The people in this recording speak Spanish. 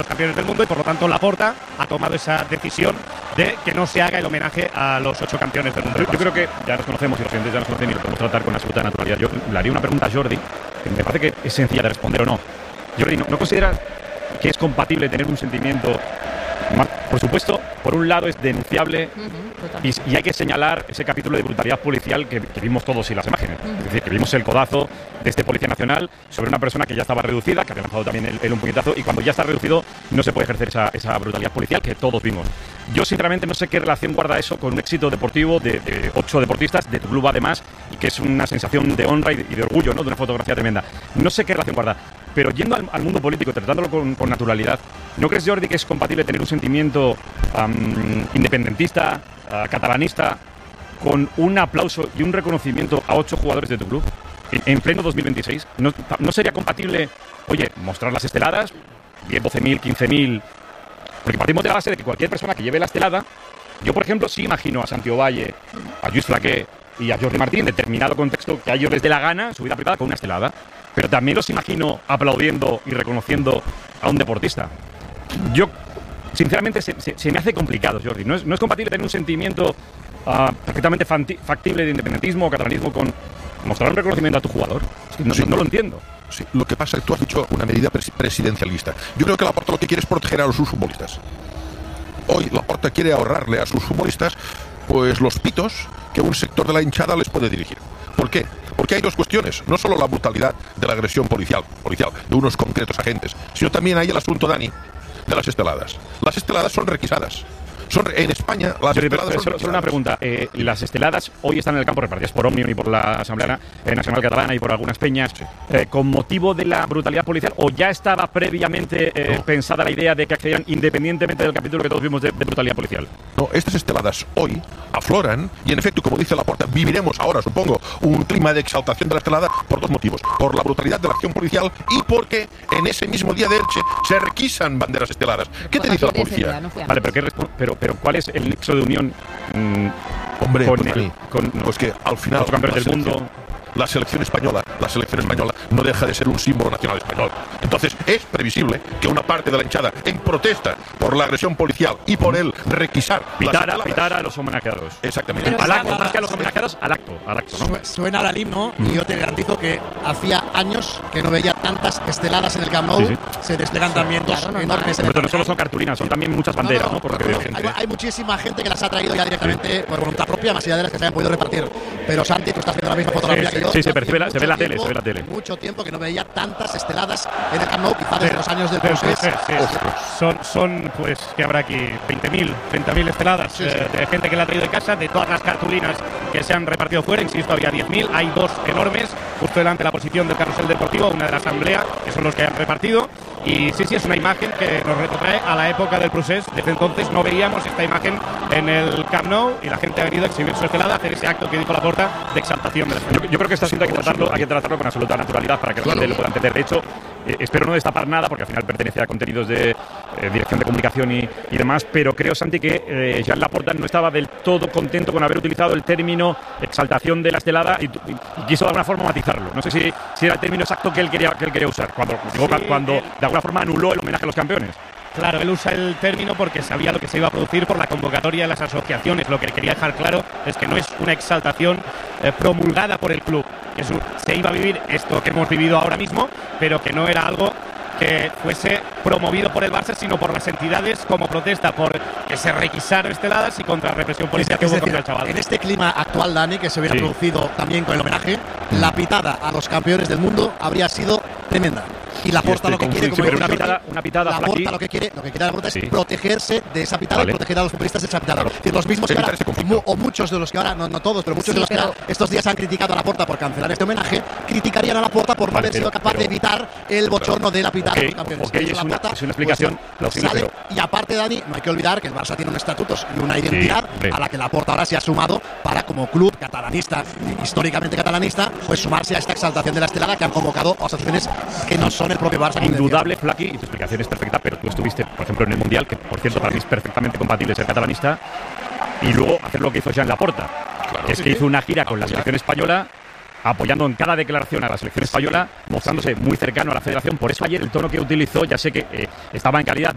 los campeones del mundo y por lo tanto Laporta ha tomado esa decisión de que no se haga el homenaje a los 8 campeones del mundo. Yo creo que ya nos conocemos y los clientes ya nos conocen y lo podemos tratar con absoluta naturalidad. Yo le haría una pregunta a Jordi, que me parece que es sencilla de responder o no. Jordi, ¿no consideras que es compatible tener un sentimiento? Por supuesto, por un lado es denunciable y hay que señalar ese capítulo de brutalidad policial que vimos todos en las imágenes. Es decir, que vimos el codazo de este policía nacional sobre una persona que ya estaba reducida, que había lanzado también él un puñetazo, y cuando ya está reducido no se puede ejercer esa brutalidad policial que todos vimos. Yo sinceramente no sé qué relación guarda eso con un éxito deportivo de 8 deportistas, de tu club además, y que es una sensación de honra y de orgullo, ¿no? De una fotografía tremenda. No sé qué relación guarda. Pero yendo al mundo político, tratándolo con naturalidad, ¿no crees, Jordi, que es compatible tener un sentimiento independentista, catalanista, con un aplauso y un reconocimiento a 8 jugadores de tu club en pleno 2026? ¿No sería compatible, oye, mostrar las esteladas, 10, 12.000, 15.000? Porque partimos de la base de que cualquier persona que lleve la estelada, yo, por ejemplo, sí imagino a Santiago Valle, a Lluís Flaqué y a Jordi Martín en determinado contexto que a ellos les dé la gana en su vida privada con una estelada. Pero también los imagino aplaudiendo y reconociendo a un deportista. Yo, sinceramente, se me hace complicado, Jordi. No es compatible tener un sentimiento perfectamente factible de independentismo o catalanismo con mostrar un reconocimiento a tu jugador. No lo entiendo. Sí, lo que pasa es que tú has dicho una medida presidencialista. Yo creo que Laporta lo que quiere es proteger a sus futbolistas. Hoy Laporta quiere ahorrarle a sus futbolistas pues los pitos que un sector de la hinchada les puede dirigir. ¿Por qué? Porque hay dos cuestiones, no solo la brutalidad de la agresión policial de unos concretos agentes, sino también hay el asunto, Dani, de las esteladas. Las esteladas son requisadas. En España las esteladas son solo una pregunta. Las esteladas hoy están en el campo repartidas por Òmnium y por la Asamblea Nacional Catalana y por algunas peñas, sí. ¿Con motivo de la brutalidad policial o ya estaba previamente pensada la idea de que accedieran independientemente del capítulo que todos vimos de brutalidad policial? No, estas esteladas hoy afloran y en efecto, como dice Laporta, viviremos ahora, supongo, un clima de exaltación de la estelada por dos motivos. Por la brutalidad de la acción policial y porque en ese mismo día de Elche se requisan banderas esteladas. ¿Qué te dice la policía? Vale, pero ¿cuál es el nexo de unión hombre, con pues que al final los campeones del mundo? La selección española no deja de ser un símbolo nacional español. Entonces es previsible que una parte de la hinchada, en protesta por la agresión policial y por el requisar pitar a los homenajeados. Exactamente. Al acto, más que a los homenajeados, al acto, ¿no? Suena al himno y yo te garantizo que hacía años que no veía tantas esteladas en el Camp Nou. Sí. Se desplegan también dos enormes. Pero no solo son cartulinas, son también muchas banderas, ¿no? Porque hay muchísima gente que las ha traído ya directamente por voluntad propia, más allá de las que se hayan podido repartir. Pero Santi, tú estás viendo la misma fotografía que yo. Sí, se ve la tele. Mucho tiempo que no veía tantas esteladas en el Camp Nou, quizás desde los años del proceso. Son, pues, que habrá aquí 30.000 esteladas de gente que la ha traído de casa, de todas las cartulinas que se han repartido fuera. Insisto, había 10.000. Hay dos enormes, justo delante de la posición del carrusel deportivo, una de la Asamblea, que son los que han repartido. Y sí, es una imagen que nos retrotrae a la época del procés. Desde entonces no veíamos esta imagen en el Camp Nou y la gente ha venido a exhibir su estelada, a hacer ese acto que dijo Laporta de exaltación de la estelada. Yo creo que este asunto hay que tratarlo con absoluta naturalidad para que la gente lo pueda entender. De hecho, espero no destapar nada porque al final pertenece a contenidos de dirección de comunicación y demás, pero creo, Santi, que Joan Laporta no estaba del todo contento con haber utilizado el término exaltación de la estelada y quiso de alguna forma matizarlo. No sé si era el término exacto que él quería usar cuando de alguna forma anuló el homenaje a los campeones. Claro, él usa el término porque sabía lo que se iba a producir por la convocatoria de las asociaciones. Lo que quería dejar claro es que no es una exaltación promulgada por el club. Que se iba a vivir esto que hemos vivido ahora mismo, pero que no era algo que fuese promovido por el Barça, sino por las entidades como protesta por que se requisaran esteladas y contra la represión policial que hubo contra el chaval. En este clima actual, Dani, que se hubiera producido también con el homenaje, la pitada a los campeones del mundo habría sido tremenda. Y Laporta lo que quiere, como una pitada Laporta lo que quiere Laporta es protegerse de esa pitada y proteger a los futbolistas de esa pitada. Los mismos que ahora, o muchos de los que ahora, no todos, pero muchos de los que ahora estos días han criticado a Laporta por cancelar este homenaje, criticarían a Laporta por no haber sido capaz de evitar el bochorno de la pitada de los campeones. Es una explicación plausible. Y aparte, Dani, no hay que olvidar que el Barça tiene unos estatutos y una identidad a la que Laporta ahora se ha sumado para, como club catalanista, históricamente catalanista, pues sumarse a esta exaltación de la estelada que han convocado asociaciones que no son el propio Barça. Indudable, Flaqui, y tu explicación es perfecta, pero tú estuviste, por ejemplo, en el Mundial, que por cierto para mí es perfectamente compatible ser catalanista, y luego hacer lo que hizo Joan Laporta, que es que hizo una gira con la selección española, apoyando en cada declaración a la selección española, mostrándose muy cercano a la federación. Por eso ayer el tono que utilizó, ya sé que estaba en calidad